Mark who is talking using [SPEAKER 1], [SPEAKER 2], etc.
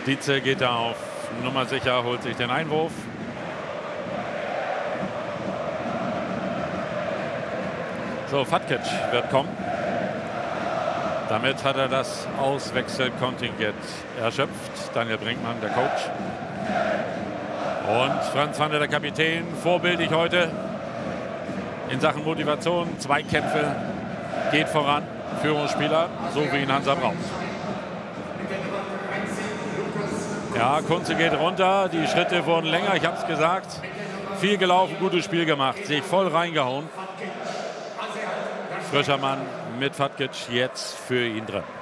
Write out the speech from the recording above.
[SPEAKER 1] Dietze geht da auf Nummer sicher, holt sich den Einwurf. So, Fatkic wird kommen. Damit hat er das Auswechselkontingent erschöpft. Daniel Brinkmann, der Coach. Und Franz Pfanne, der Kapitän, vorbildlich heute in Sachen Motivation, Zweikämpfe, geht voran, Führungsspieler, so wie ihn Hansa braucht. Ja, Kunze geht runter, die Schritte wurden länger, ich habe es gesagt. Viel gelaufen, gutes Spiel gemacht, sich voll reingehauen. Frischer Mann mit Fatkic jetzt für ihn drin.